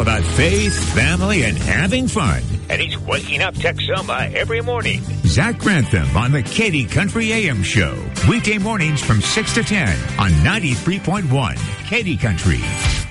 about faith, family, and having fun. And he's waking up Texoma every morning. Zach Grantham on the Katy Country AM Show. Weekday mornings from 6 to 10 on 93.1 Katy Country.